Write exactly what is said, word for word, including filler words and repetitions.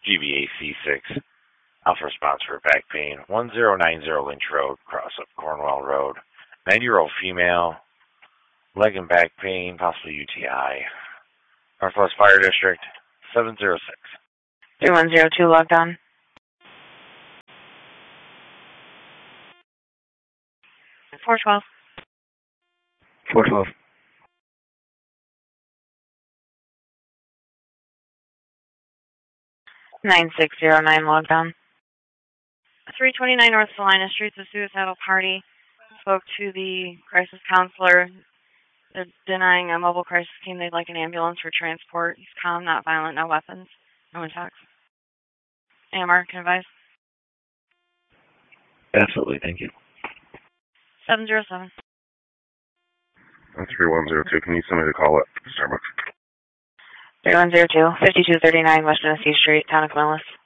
G B A C six, Alpha response for back pain, one zero nine zero Lynch Road, cross up Cornwall Road, nine-year-old female, leg and back pain, possibly U T I. Northwest Fire District, seven zero six. three one zero two logged on. four twelve. four twelve. nine six zero nine logged on. three twenty-nine North Salina Street, the suicidal party. Spoke to the crisis counselor. They're denying a mobile crisis team. They'd like an ambulance for transport. He's calm, not violent, no weapons, no attacks. A M R, can advise? Absolutely, thank you. seven zero seven. three one zero two, can you send me the call at Starbucks? three one zero two, fifty-two thirty-nine West Tennessee Street, Town of Camillus.